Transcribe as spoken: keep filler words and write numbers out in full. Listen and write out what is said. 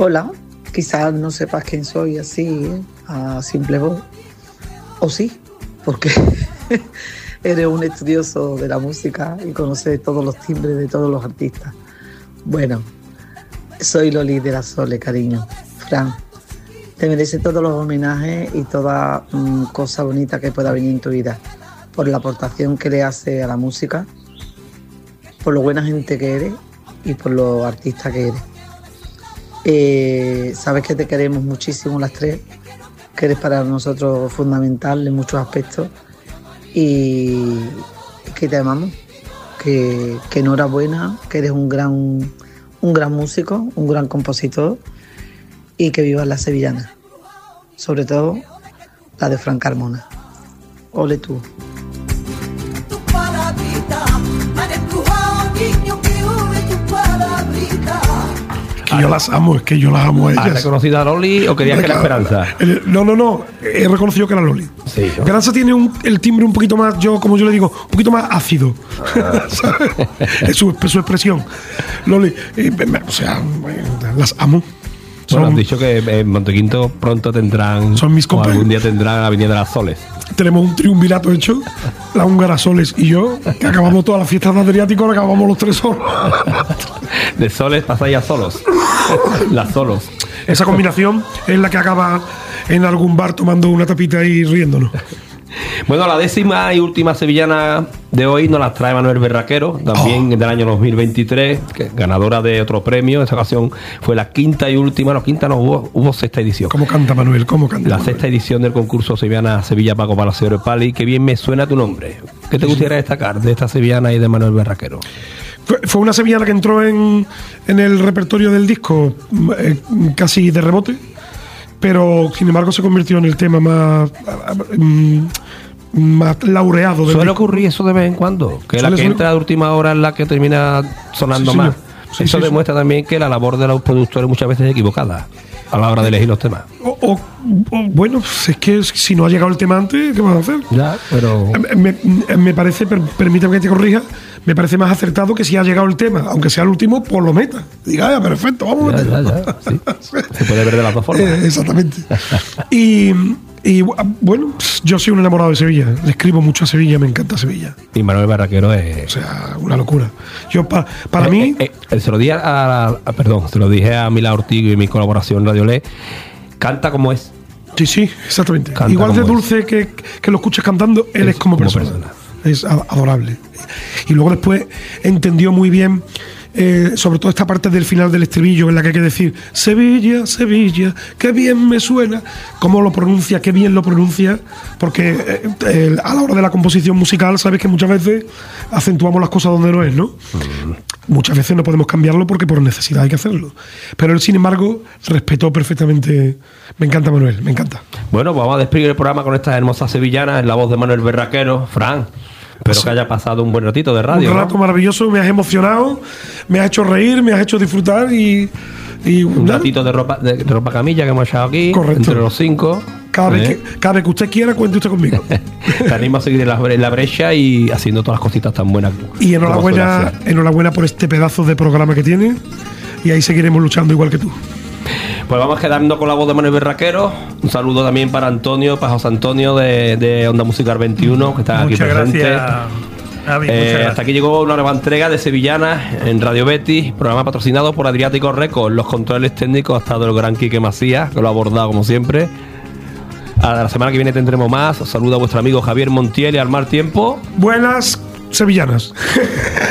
Hola, quizás no sepas quién soy así, ¿eh? A simple voz. O sí, porque eres un estudioso de la música y conoces todos los timbres de todos los artistas. Bueno, soy Loli de la Sole, cariño. Fran, te mereces todos los homenajes y toda mmm, cosa bonita que pueda venir en tu vida, por la aportación que le hace a la música, por lo buena gente que eres y por lo artista que eres. Eh, sabes que te queremos muchísimo las tres, que eres para nosotros fundamental en muchos aspectos y que te amamos, que, que enhorabuena, que eres un gran, un gran músico, un gran compositor y que vivas la sevillana, sobre todo la de Fran Carmona. Ole tú. Que yo las amo, es que yo las amo a ellas. ¿Has reconocido a Loli o querías que era Esperanza? El, no, no, no, he reconocido que era Loli. Sí, ¿no? Esperanza tiene un, el timbre un poquito más, yo como yo le digo, un poquito más ácido. Ah. Es su, su expresión. Loli, eh, o sea, las amo. Bueno, han dicho que en Montequinto pronto tendrán, son mis o algún día tendrán Avenida de las Soles. Tenemos un triunvirato hecho, la húngara Soles y yo, que acabamos todas las fiestas de Adriático, ahora acabamos los tres solos. De Soles pasáis a Solos. Las Solos. Esa combinación es la que acaba en algún bar tomando una tapita y riéndonos. Bueno, la décima y última sevillana de hoy nos las trae Manuel Berraquero, también oh. del año dos mil veintitrés, que, ganadora de otro premio. En esta ocasión fue la quinta y última, no, quinta no, hubo, hubo sexta edición. ¿Cómo canta Manuel? ¿Cómo canta La Manuel? Sexta edición del concurso Sevillana Sevilla Paco Palacio de Pali. Que bien me suena tu nombre. ¿Qué te gustaría destacar de esta sevillana y de Manuel Berraquero? Fue, fue una sevillana que entró en, en el repertorio del disco eh, casi de rebote, pero sin embargo se convirtió en el tema más... Um, más laureado. ¿Suele disco. ocurrir eso de vez en cuando? Que la que suele... entra de última hora es la que termina sonando sí, más. Sí, eso sí, demuestra sí. también que la labor de los productores muchas veces es equivocada a la hora de elegir los temas. O, o, o, bueno, es que si no ha llegado el tema antes, ¿qué van a hacer? Ya, pero... Me, me parece, per, permítame que te corrija, me parece más acertado que si ha llegado el tema, aunque sea el último, pues lo meta. Diga, ya, perfecto, vamos ya, a meterlo. Ya, ya, sí. Se puede ver de las dos formas. Eh, exactamente. y... Y bueno, yo soy un enamorado de Sevilla. Le escribo mucho a Sevilla, me encanta Sevilla. Y Manuel Berraquero es... O sea, una locura. Yo, pa, para eh, mí... Eh, eh, se lo dije a, a... Perdón, se lo dije a Mila Ortigo y mi colaboración Radio Le. Canta como es. Sí, sí, exactamente. Canta Igual de dulce que, que lo escuchas cantando, él es, es como, como persona. persona. Es adorable. Y luego después entendió muy bien... Eh, sobre todo esta parte del final del estribillo en la que hay que decir Sevilla, Sevilla, qué bien me suena, cómo lo pronuncia, qué bien lo pronuncia, porque eh, eh, a la hora de la composición musical sabes que muchas veces acentuamos las cosas donde no es, ¿no? Mm. Muchas veces no podemos cambiarlo porque por necesidad hay que hacerlo, pero él sin embargo respetó perfectamente. Me encanta Manuel, me encanta. Bueno, pues vamos a despedir el programa con estas hermosas sevillanas en la voz de Manuel Berraquero. Fran, espero sí. que haya pasado un buen ratito de radio. Un rato, ¿no? Maravilloso, me has emocionado, me has hecho reír, me has hecho disfrutar y... y un ¿no? ratito de ropa, de ropa camilla que hemos echado aquí. Correcto. Entre los cinco. Cada, ¿eh? vez que, cada vez que usted quiera, cuente usted conmigo. Te animo a seguir en la, en la brecha y haciendo todas las cositas tan buenas. Y enhorabuena, enhorabuena por este pedazo de programa que tiene. Y ahí seguiremos luchando igual que tú. Pues vamos quedando con la voz de Manuel Berraquero. Un saludo también para Antonio, para José Antonio de, de Onda Musical veintiuno, que está muchas aquí presente. Gracias, Javi, eh, muchas gracias. Hasta aquí llegó una nueva entrega de Sevillanas en Radio Betis, programa patrocinado por Adriático Records. Los controles técnicos ha estado el gran Quique Macías, que lo ha abordado como siempre. A la semana que viene tendremos más. Os saluda a vuestro amigo Javier Montiel y al mal tiempo. Buenas sevillanas.